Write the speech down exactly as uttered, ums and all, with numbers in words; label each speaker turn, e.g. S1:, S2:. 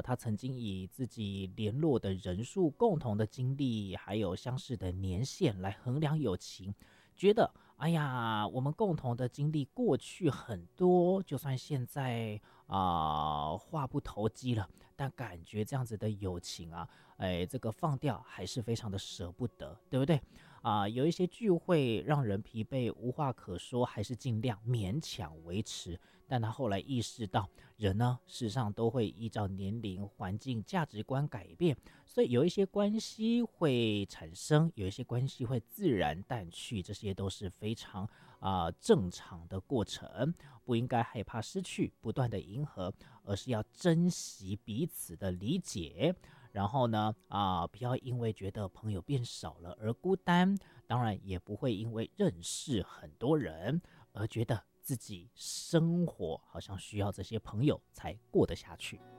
S1: 他曾经以自己联络的人数、共同的经历，还有相识的年限来衡量友情，觉得哎呀，我们共同的经历过去很多，就算现在啊、呃话不投机了，但感觉这样子的友情啊，哎，这个放掉还是非常的舍不得，对不对？啊、有一些聚会让人疲惫，无话可说，还是尽量勉强维持。但他后来意识到，人呢，事实上都会依照年龄、环境、价值观改变，所以有一些关系会产生，有一些关系会自然淡去，这些都是非常啊、呃正常的过程，不应该害怕失去，不断的迎合，而是要珍惜彼此的理解。然后呢，啊、不要因为觉得朋友变少了而孤单，当然也不会因为认识很多人而觉得自己生活好像需要这些朋友才过得下去。